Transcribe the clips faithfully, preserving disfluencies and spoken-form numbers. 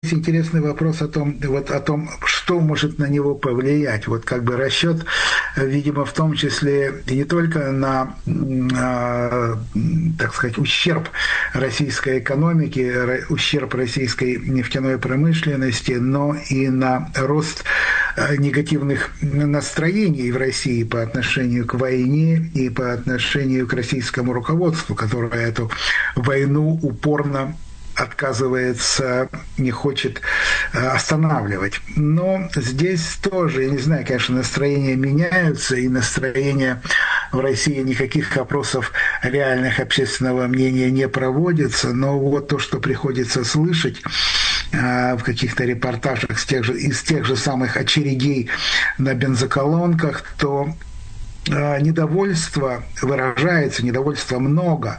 здесь интересный вопрос о том, вот, о том, что может на него повлиять. Вот как бы расчет, видимо, в том числе и не только на, э, так сказать, ущерб российской экономики, ущерб российской нефтяной промышленности, но и на рост негативных настроений в России по отношению к войне и по отношению к российскому руководству, которое эту войну упорно отказывается, не хочет останавливать. Но здесь тоже, я не знаю, конечно, настроения меняются, и настроения в России, никаких опросов реальных общественного мнения не проводится, но вот то, что приходится слышать в каких-то репортажах из тех же, из тех же самых очередей на бензоколонках, то недовольство выражается, недовольства много,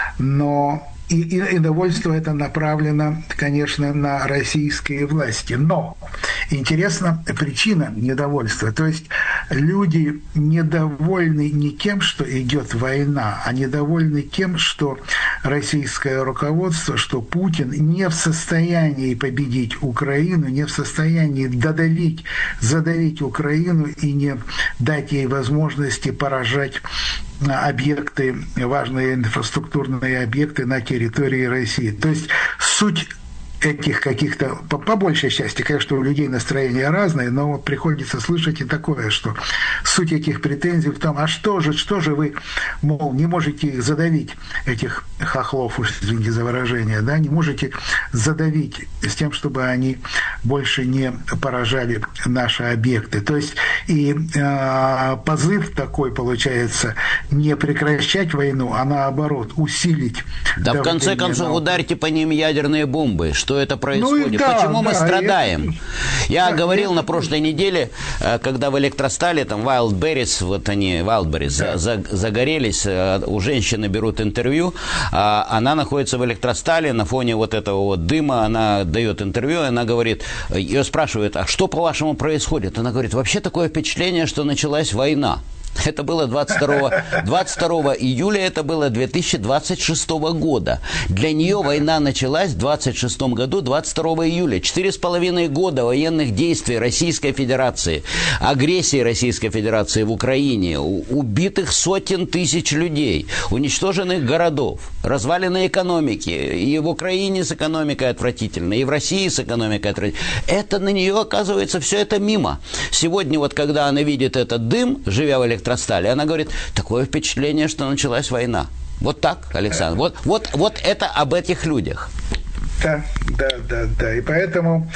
но И, и, и недовольство это направлено, конечно, на российские власти. Но интересна причина недовольства. То есть люди недовольны не тем, что идет война, а недовольны тем, что российское руководство, что Путин не в состоянии победить Украину, не в состоянии додавить, задавить Украину и не дать ей возможности поражать объекты, важные инфраструктурные объекты на территории России. То есть суть этих каких-то, по, по большей части, конечно, у людей настроения разные, но вот приходится слышать и такое, что суть этих претензий в том, а что же, что же вы, мол, не можете их задавить, этих хохлов, уж извините за выражение, да, не можете задавить с тем, чтобы они больше не поражали наши объекты. То есть и э, позыв такой получается не прекращать войну, а наоборот усилить. Да в конце концов на... ударьте по ним ядерные бомбы, что это происходит? Ну, да, почему да, мы страдаем? Я, я да, говорил я... на прошлой неделе, когда в Электростале, там, Wildberries, вот они, Wildberries, да. за, загорелись, у женщины берут интервью, она находится в Электростале, на фоне вот этого вот дыма, она дает интервью, и она говорит, ее спрашивают, а что, по-вашему, происходит? Она говорит, вообще такое впечатление, что началась война. Это было двадцать второго июля, это было две тысячи двадцать шестого года. Для нее война началась в двадцать шестом году, двадцать второго июля. Четыре с половиной года военных действий Российской Федерации, агрессии Российской Федерации в Украине, убитых сотен тысяч людей, уничтоженных городов, разваленной экономики. И в Украине с экономикой отвратительно, и в России с экономикой отвратительно. Это на нее, оказывается, все это мимо. Сегодня вот, когда она видит этот дым, живя в Электростале, она говорит, такое впечатление, что началась война. Вот так, Александр. Вот, вот, вот это об этих людях. Да, да, да, да. И поэтому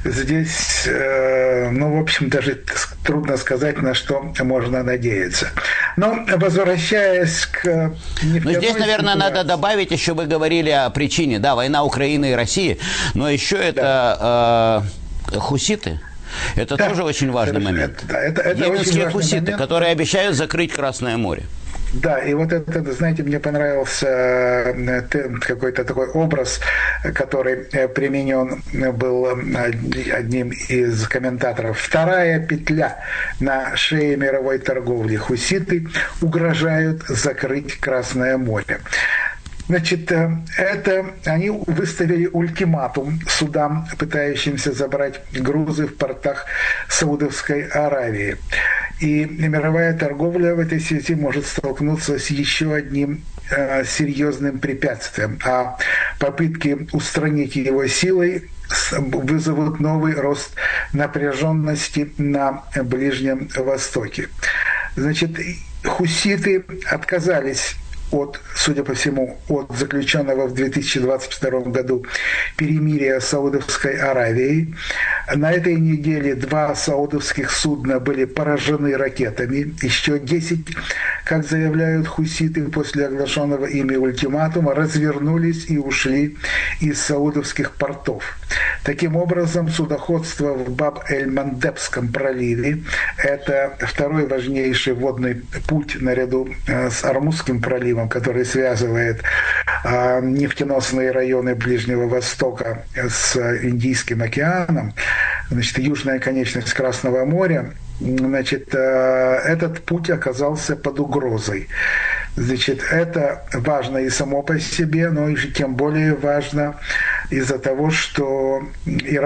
здесь, э, ну, в общем, даже трудно сказать, на что можно надеяться. Но, возвращаясь к нефтяной... Ну, здесь, наверное, ситуации... надо добавить, еще вы говорили о причине, да, война Украины и России, но еще это да. э, хуситы. Это да, тоже очень важный момент. Это, это, это Йеменские хуситы, момент. Которые обещают закрыть Красное море. Да, и вот это, знаете, мне понравился какой-то такой образ, который применен был одним из комментаторов. Вторая петля на шее мировой торговли. Хуситы угрожают закрыть Красное море. Значит, это они выставили ультиматум судам, пытающимся забрать грузы в портах Саудовской Аравии. И мировая торговля в этой связи может столкнуться с еще одним э, серьезным препятствием. А попытки устранить его силой вызовут новый рост напряженности на Ближнем Востоке. Значит, хуситы отказались от, судя по всему, от заключенного в две тысячи двадцать втором году перемирия с Саудовской Аравией. На этой неделе два саудовских судна были поражены ракетами. Еще десять, как заявляют хуситы, после оглашенного ими ультиматума, развернулись и ушли из саудовских портов. Таким образом, судоходство в Баб-эль-Мандебском проливе – это второй важнейший водный путь наряду с Ормузским проливом, который связывает э, нефтеносные районы Ближнего Востока с Индийским океаном, значит, южная конечность Красного моря, значит, э, этот путь оказался под угрозой. Значит, это важно и само по себе, но и тем более важно из-за того, что Иран